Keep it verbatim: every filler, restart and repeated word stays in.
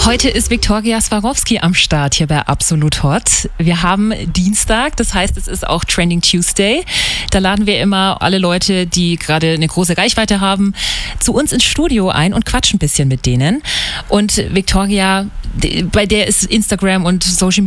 Heute ist Viktoria Swarovski am Start hier bei Absolut Hot. Wir haben Dienstag, das heißt, es ist auch Trending Tuesday. Da laden wir immer alle Leute, die gerade eine große Reichweite haben, zu uns ins Studio ein und quatschen ein bisschen mit denen. Und Viktoria, bei der ist Instagram und Social Media